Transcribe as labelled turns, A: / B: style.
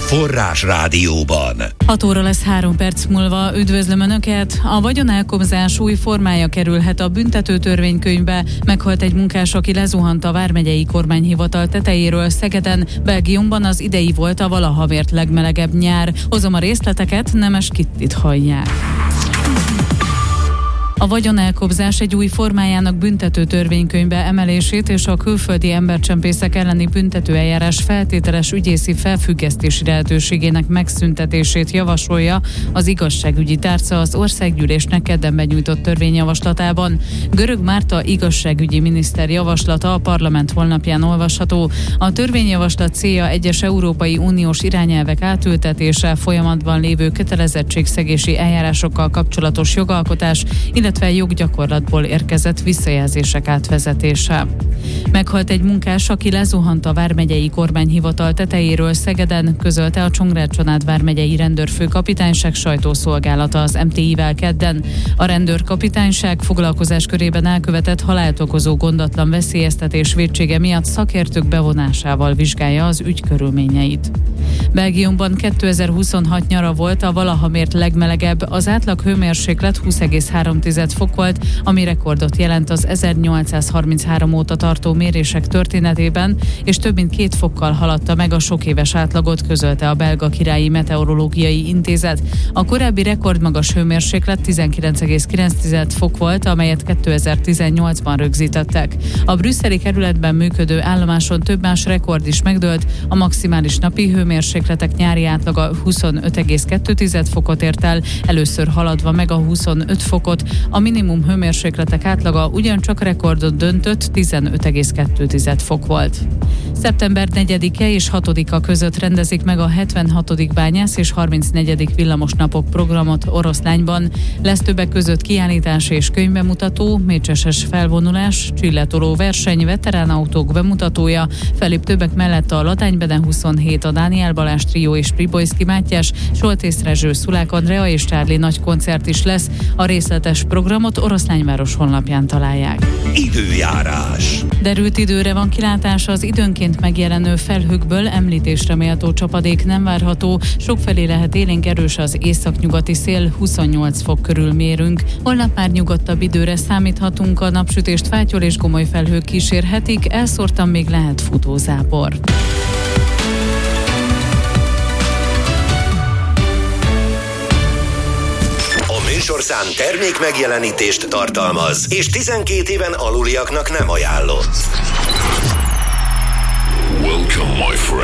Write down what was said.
A: Forrás Rádióban.
B: 6 óra lesz 3 perc múlva. Üdvözlöm Önöket! A vagyonelkobzás új formája kerülhet a büntető törvénykönyvbe. Meghalt egy munkás, aki lezuhant a vármegyei kormányhivatal tetejéről Szegeden. Belgiumban az idei volt a valaha mért legmelegebb nyár. Hozom a részleteket, Nemes Kittit hallják. A vagyonelkobzás egy új formájának büntető törvénykönyvbe emelését és a külföldi embercsempészek elleni büntetőeljárás feltételes ügyészi felfüggesztési lehetőségének megszüntetését javasolja az igazságügyi tárca az országgyűlésnek kedden benyújtott törvényjavaslatában. Görög Márta igazságügyi miniszter javaslata a parlament honlapján olvasható. A törvényjavaslat célja egyes Európai Uniós irányelvek átültetése, folyamatban lévő kötelezettségszegési eljárásokkal kapcsolatos jogalkotás, illetve joggyakorlatból érkezett visszajelzések átvezetése. Meghalt egy munkás, aki lezuhant a vármegyei kormányhivatal tetejéről Szegeden, közölte a Csongrád vármegyei rendőrfőkapitányság sajtószolgálata az MTI-vel kedden. A rendőrkapitányság foglalkozás körében elkövetett halált okozó gondatlan veszélyeztetés vétsége miatt szakértők bevonásával vizsgálja az ügy körülményeit. Belgiumban 2026 nyara volt a valaha mért legmelegebb, az átlag hőmérséklet 20,3 fok volt, ami rekordot jelent az 1833 óta tartó mérések történetében, és több mint 2 fokkal haladta meg a sok éves átlagot, közölte a Belga Királyi Meteorológiai Intézet. A korábbi rekordmagas hőmérséklet 19,9 fok volt, amelyet 2018-ban rögzítettek. A brüsszeli kerületben működő állomáson több más rekord is megdőlt, a maximális napi hőmérsékletek nyári átlaga 25,2 fokot ért el, először haladva meg a 25 fokot, a minimum hőmérsékletek átlaga ugyancsak rekordot döntött, 15,2 fok volt. Szeptember 4-e és 6-a között rendezik meg a 76. bányász és 34. villamosnapok programot Oroszlányban. Lesz többek között kiállítás és könyvbemutató, mécseses felvonulás, csilletoló verseny, veteránautók bemutatója, fellép többek mellett a Ladány Bede 27, a Dániel Balázs Trió és Pribojszki Mátyás, Soltész Rezső, Szulák Andrea és Csárli nagy koncert is lesz. A részletes programot Oroszlányváros honlapján találják.
A: Időjárás.
B: Derült időre van kilátás, az időnként megjelenő felhőkből említésre méltó csapadék nem várható, sokfelé lehet élénk erős az északnyugati szél, 28 fok körül mérünk. Holnap már nyugodtabb időre számíthatunk, a napsütést fátyol és gomoly felhők kísérhetik, elszórtan még lehet futózápor.
A: Műsorszám termék megjelenítést tartalmaz, és 12 éven aluliaknak nem ajánlott.
C: Welcome, my friend.